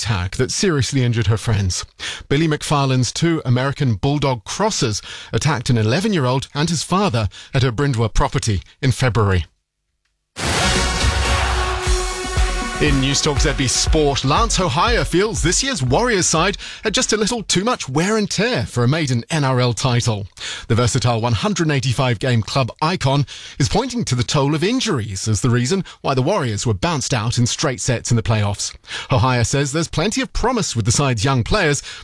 attack that seriously injured her friends. Billy McFarland's two American Bulldog Crossers attacked an 11-year-old and his father at her Brindwa property in February. In Newstalk ZB Sport, Lance Hohaia feels this year's Warriors side had just a little too much wear and tear for a maiden NRL title. The versatile 185-game club icon is pointing to the toll of injuries as the reason why the Warriors were bounced out in straight sets in the playoffs. Hohaia says there's plenty of promise with the side's young players,